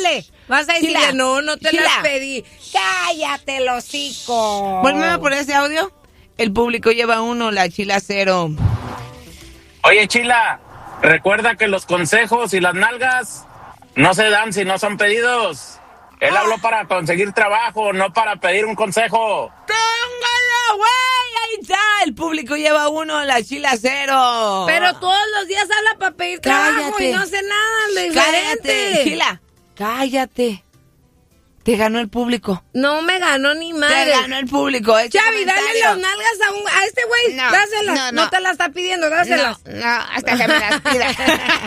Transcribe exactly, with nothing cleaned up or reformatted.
dile. Vas a decirle, Gila. no, no te Gila. las pedí. Cállate, el hocico. Vuelve a poner ese audio. El público lleva uno, la Chila cero. Oye, Chila, recuerda que los consejos y las nalgas no se dan si no son pedidos. Él habló para conseguir trabajo, no para pedir un consejo. ¡Téngalo, güey! Ahí está. El público lleva uno, la Chila cero. Pero todos los días habla para pedir trabajo Cállate. y no hace nada de diferente. Cállate, Chila. Cállate. Te ganó el público. No me ganó ni madre. Te ganó el público. Echa Chavi, dale comentario. las nalgas a, un, a este güey. No, dáselas. no, No, no. te las está pidiendo, dáselas. No, no, hasta que me las pida.